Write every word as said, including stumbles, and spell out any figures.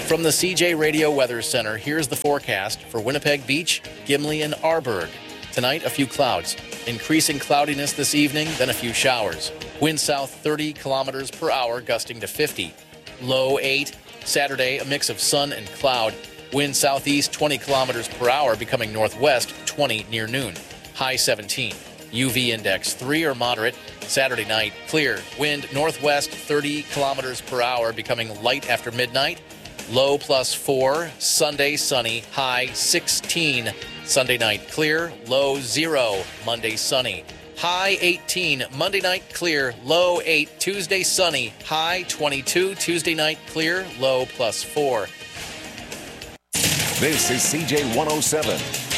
From the C J Radio Weather Center, here's the forecast for Winnipeg Beach, Gimli, and Arborg. Tonight, a few clouds. Increasing cloudiness this evening, then a few showers. Wind south thirty kilometers per hour, gusting to fifty. Low eight. Saturday, a mix of sun and cloud. Wind southeast twenty kilometers per hour, becoming northwest twenty near noon. High seventeen. U V index three or moderate. Saturday night, clear. Wind northwest thirty kilometers per hour, becoming light after midnight. Low plus four. Sunday, sunny. High sixteen. Sunday night, clear. Low zero. Monday, sunny. High eighteen. Monday night, clear. Low eight. Tuesday, sunny. High twenty-two. Tuesday night, clear. Low plus four. This is C J one oh seven.